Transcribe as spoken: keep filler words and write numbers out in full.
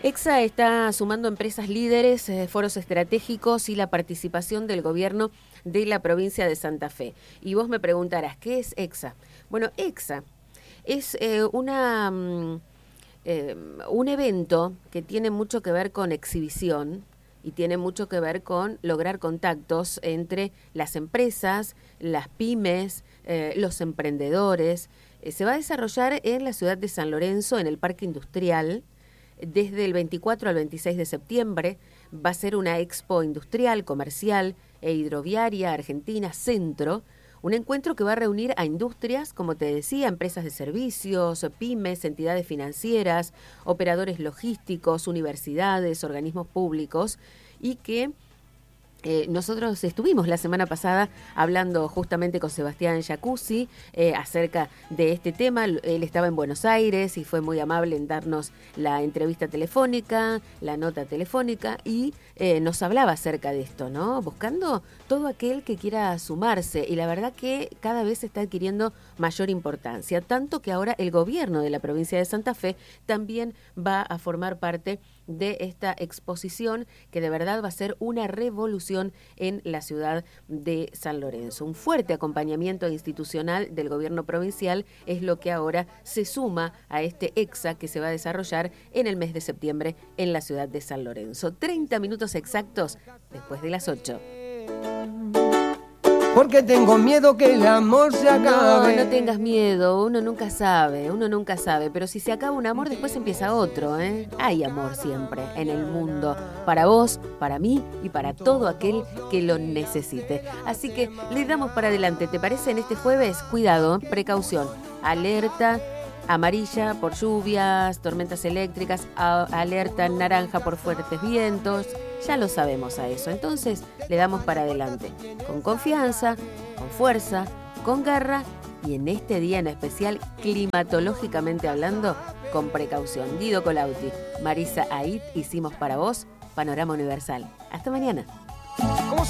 EXA está sumando empresas líderes, eh, foros estratégicos y la participación del gobierno de la provincia de Santa Fe. Y vos me preguntarás, ¿qué es EXA? Bueno, EXA es eh, una, mm, eh, un evento que tiene mucho que ver con exhibición y tiene mucho que ver con lograr contactos entre las empresas, las pymes, eh, los emprendedores. Eh, se va a desarrollar en la ciudad de San Lorenzo, en el Parque Industrial, desde el veinticuatro al veintiséis de septiembre. Va a ser una expo industrial, comercial e hidroviaria Argentina Centro, un encuentro que va a reunir a industrias, como te decía, empresas de servicios, pymes, entidades financieras, operadores logísticos, universidades, organismos públicos, y que Eh, nosotros estuvimos la semana pasada hablando justamente con Sebastián Jacuzzi eh, acerca de este tema. Él estaba en Buenos Aires y fue muy amable en darnos la entrevista telefónica, la nota telefónica, y eh, nos hablaba acerca de esto, ¿no? Buscando todo aquel que quiera sumarse, y la verdad que cada vez está adquiriendo mayor importancia, tanto que ahora el gobierno de la provincia de Santa Fe también va a formar parte de esta exposición, que de verdad va a ser una revolución en la ciudad de San Lorenzo. Un fuerte acompañamiento institucional del gobierno provincial es lo que ahora se suma a este EXA que se va a desarrollar en el mes de septiembre en la ciudad de San Lorenzo. treinta minutos exactos después de las ocho. Porque tengo miedo que el amor se acabe. No, no tengas miedo, uno nunca sabe, uno nunca sabe, pero si se acaba un amor, después empieza otro, ¿eh? Hay amor siempre en el mundo, para vos, para mí y para todo aquel que lo necesite. Así que le damos para adelante, ¿te parece? En este jueves, cuidado, precaución, alerta amarilla por lluvias, tormentas eléctricas, a- alerta naranja por fuertes vientos. Ya lo sabemos a eso, entonces le damos para adelante, con confianza, con fuerza, con garra, y en este día en especial, climatológicamente hablando, con precaución. Guido Colauti, Marisa Ait, hicimos para vos Panorama Universal. Hasta mañana.